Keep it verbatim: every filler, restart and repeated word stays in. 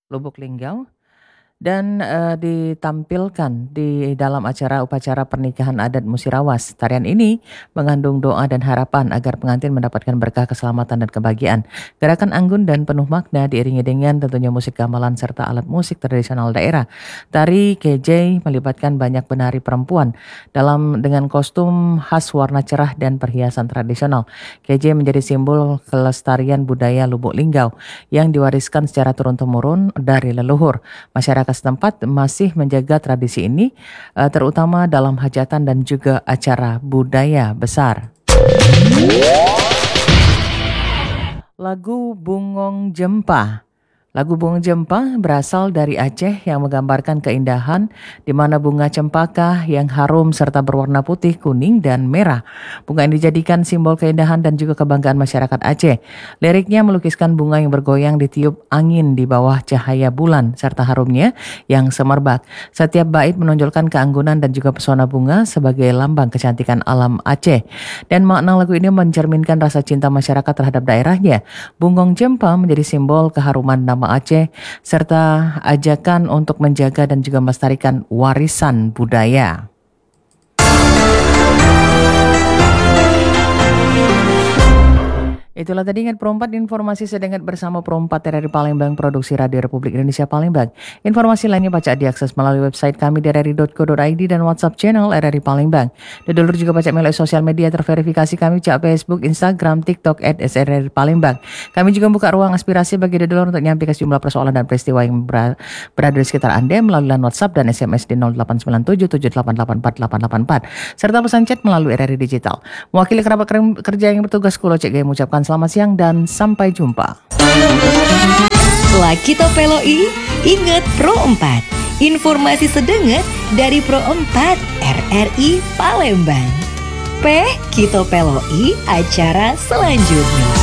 Lubuk Linggau dan uh, ditampilkan di dalam acara upacara pernikahan adat Musirawas. Tarian ini mengandung doa dan harapan agar pengantin mendapatkan berkah keselamatan dan kebahagiaan. Gerakan anggun dan penuh makna diiringi dengan tentunya musik gamelan serta alat musik tradisional daerah. Tari Kejai melibatkan banyak penari perempuan dalam dengan kostum khas warna cerah dan perhiasan tradisional. Kejai menjadi simbol kelestarian budaya Lubuk Linggau yang diwariskan secara turun-temurun dari leluhur. Masyarakat setempat masih menjaga tradisi ini terutama dalam hajatan dan juga acara budaya besar. Lagu Bungong Jempa. Lagu Bungong Jempa berasal dari Aceh yang menggambarkan keindahan di mana bunga cempaka yang harum serta berwarna putih, kuning, dan merah. Bunga ini dijadikan simbol keindahan dan juga kebanggaan masyarakat Aceh. Liriknya melukiskan bunga yang bergoyang ditiup angin di bawah cahaya bulan serta harumnya yang semerbak. Setiap bait menonjolkan keanggunan dan juga pesona bunga sebagai lambang kecantikan alam Aceh. Dan makna lagu ini mencerminkan rasa cinta masyarakat terhadap daerahnya. Bungong Jempa menjadi simbol keharuman nama Aceh serta ajakan untuk menjaga dan juga melestarikan warisan budaya. Itulah tadi Ingat Pro empat, informasi sedengat bersama Pro empat R R I Palembang, produksi Radio Republik Indonesia Palembang. Informasi lainnya baca diakses melalui website kami d r r i dot co dot i d dan WhatsApp channel R R I Palembang. Dan dulu juga baca melalui sosial media terverifikasi kami, cak Facebook, Instagram, TikTok at S R R I Palembang. Kami juga buka ruang aspirasi bagi dulur untuk menyampaikan sejumlah persoalan dan peristiwa yang berada di sekitar Anda melalui line WhatsApp dan S M S di nol delapan sembilan tujuh tujuh delapan delapan empat delapan delapan empat serta pesan chat melalui R R I Digital. Mewakili kerabat kerja yang bertugas, Kulo Cek Gaya mengucapkan selamat siang dan sampai jumpa. Lakito Peloi, ingat Pro empat. Informasi sedengat dari Pro empat R R I Palembang. P Kito Peloi acara selanjutnya.